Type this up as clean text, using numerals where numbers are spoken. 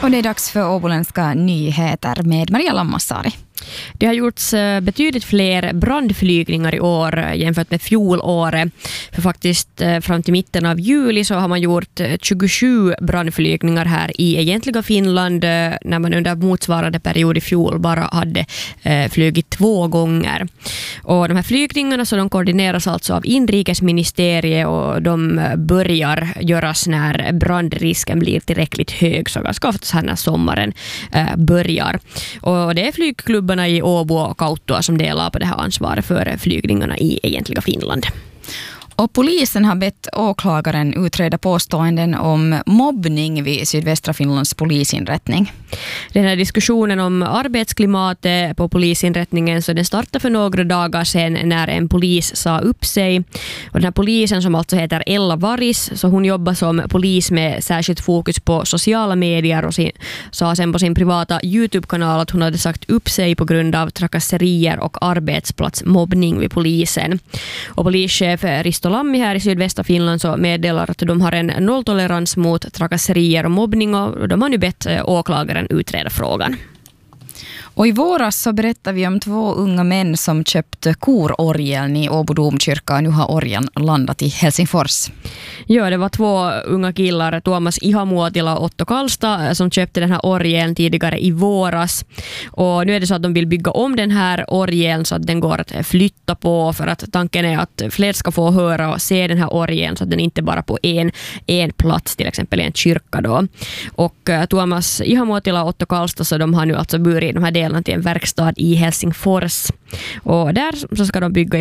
Och det är dags för åboländska nyheter med Maria Lammasari. Det har gjorts betydligt fler brandflygningar i år jämfört med fjolåret. För faktiskt fram till mitten av juli så har man gjort 27 brandflygningar här i egentliga Finland när man under motsvarande period i fjol bara hade flugit 2 gånger. Och de här flygningarna så de koordineras alltså av inrikesministeriet och de börjar göras när brandrisken blir tillräckligt hög, så ganska ofta så här när sommaren börjar. Och det är flygklubbarna i Åbo och Kauttua som delar på det här ansvaret för flygningarna i egentliga Finland. Och polisen har bett åklagaren utreda påståenden om mobbning vid sydvästra Finlands polisinrättning. Den här diskussionen om arbetsklimatet på polisinrättningen så den startade för några dagar sedan när en polis sa upp sig. Och den här polisen som alltså heter Ella Varis, så hon jobbar som polis med särskilt fokus på sociala medier och sa sen på sin privata YouTube-kanal att hon hade sagt upp sig på grund av trakasserier och arbetsplatsmobbning vid polisen. Och polischef Risto Lammi här i sydvästra Finland så meddelar att de har en nolltolerans mot trakasserier och mobbning och de har nu bett åklagaren utreda frågan. Och i våras så berättar vi om 2 unga män som köpte kororgeln i Åbo domkyrka. Nu har orgeln landat i Helsingfors. Ja, det var 2 unga killar, Tuomas Ihamuotila och Otto Kalsta, som köpte den här orgeln tidigare i våras. Och nu är det så att de vill bygga om den här orgeln så att den går att flytta på, för att tanken är att fler ska få höra och se den här orgeln så att den inte bara på en plats, till exempel i en kyrka då. Och Tuomas Ihamuotila och Otto Kalsta så de har nu alltså burit de här delarna till en verkstad i Helsingfors. Och där så ska de bygga